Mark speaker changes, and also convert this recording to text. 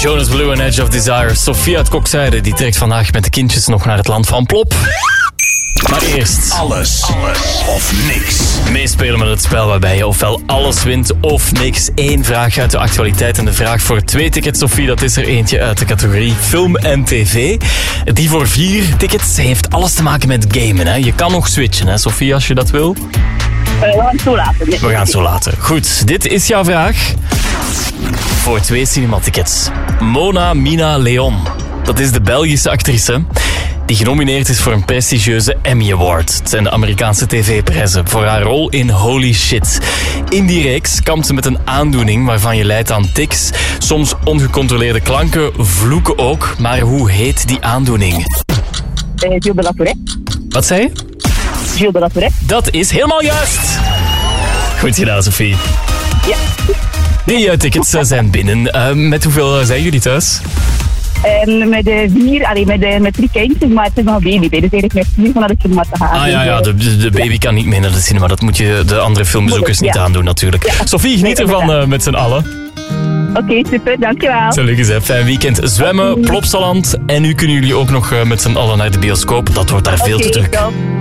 Speaker 1: Jonas Blue en Edge of Desire. Sofia uit Kokzijde die trekt vandaag met de kindjes nog naar het land van Plop. Maar eerst...
Speaker 2: Alles of niks.
Speaker 1: Meespelen met het spel waarbij je ofwel alles wint of niks. 1 vraag uit de actualiteit en de vraag voor 2 tickets. Sofie, dat is er eentje uit de categorie film en tv. Die voor 4 tickets heeft alles te maken met gamen. Hè. Je kan nog switchen, hè, Sofie, als je dat wil.
Speaker 3: We gaan het zo laten.
Speaker 1: We gaan het zo laten. Goed, dit is jouw vraag. Voor 2 cinematickets. Mona Mina Leon. Dat is de Belgische actrice die genomineerd is voor een prestigieuze Emmy Award. Het zijn de Amerikaanse tv-prijzen voor haar rol in Holy Shit. In die reeks kampt ze met een aandoening waarvan je lijdt aan tics, soms ongecontroleerde klanken, vloeken ook. Maar hoe heet die aandoening?
Speaker 3: Gilles de la Tourette.
Speaker 1: Wat zei je?
Speaker 3: Gilles de la Tourette.
Speaker 1: Dat is helemaal juist! Goed gedaan, Sophie.
Speaker 3: Ja.
Speaker 1: Die tickets zijn binnen. Met hoeveel zijn jullie thuis?
Speaker 3: Met 4, met 3 kindjes, maar het is nog een baby. Dus eigenlijk met 4 van naar de cinema te gaan.
Speaker 1: Ja, de baby kan niet mee naar de cinema. Dat moet je de andere filmbezoekers niet aandoen natuurlijk. Ja. Sophie, geniet ervan met z'n allen.
Speaker 3: Oké, super, dankjewel.
Speaker 1: Zullen we fijn weekend. Zwemmen, Plopsaland. En nu kunnen jullie ook nog met z'n allen naar de bioscoop. Dat wordt daar veel te druk.